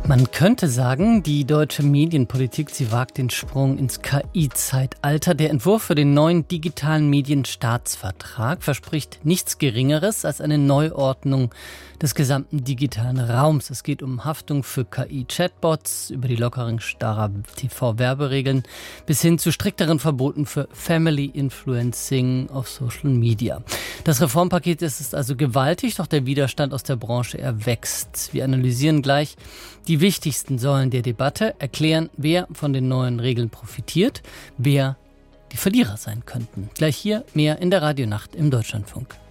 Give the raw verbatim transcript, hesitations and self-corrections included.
Man könnte sagen, die deutsche Medienpolitik, sie wagt den Sprung ins K I-Zeitalter. Der Entwurf für den neuen digitalen Medienstaatsvertrag verspricht nichts Geringeres als eine Neuordnung des gesamten digitalen Raums. Es geht um Haftung für K I-Chatbots, über die Lockerung starrer T V-Werberegeln bis hin zu strikteren Verboten für Family Influencing auf Social Media. Das Reformpaket ist, ist also gewaltig, doch der Widerstand aus der Branche, er wächst. Wir analysieren gleich die wichtigsten Säulen der Debatte, erklären, wer von den neuen Regeln profitiert, wer die Verlierer sein könnten. Gleich hier mehr in der Radionacht im Deutschlandfunk.